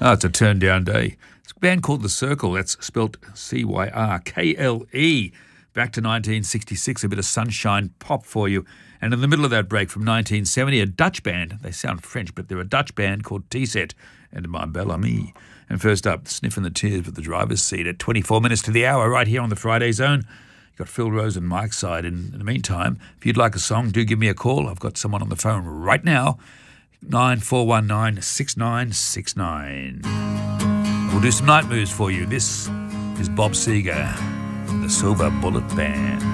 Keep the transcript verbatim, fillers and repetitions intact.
Oh, it's a turn down day. It's a band called The Circle. That's spelt C Y R K L E. Back to nineteen sixty-six, a bit of sunshine pop for you. And in the middle of that break from nineteen seventy, a Dutch band. They sound French, but they're a Dutch band called T-Set and My Belle Amie. And first up, Sniffing the Tears with the driver's seat at twenty-four minutes to the hour right here on the Friday Zone. You've got Phil Rose and Mike's side. And in the meantime, if you'd like a song, do give me a call. I've got someone on the phone right now. nine four one nine, six nine six nine. We'll do some night moves for you. This is Bob Seger, the Silver Bullet Band.